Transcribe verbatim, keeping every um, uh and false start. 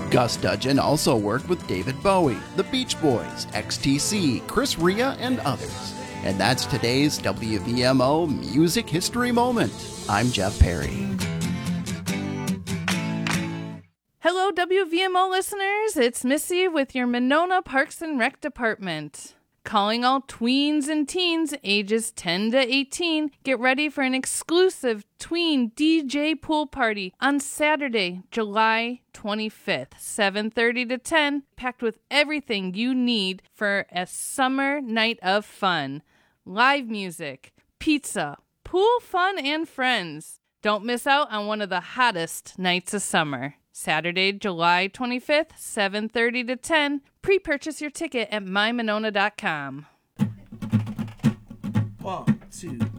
Gus Dudgeon also worked with David Bowie, the Beach Boys, X T C, Chris Rea, and others. And that's today's W V M O Music History Moment. I'm Jeff Perry. Hello, W V M O listeners. It's Missy with your Monona Parks and Rec Department. Calling all tweens and teens ages ten to eighteen, get ready for an exclusive tween D J pool party on Saturday, July twenty-fifth, seven thirty to ten, packed with everything you need for a summer night of fun. Live music, pizza, pool fun, and friends. Don't miss out on one of the hottest nights of summer. Saturday, July twenty-fifth, seven thirty to ten. Pre-purchase your ticket at my monona dot com. One, two,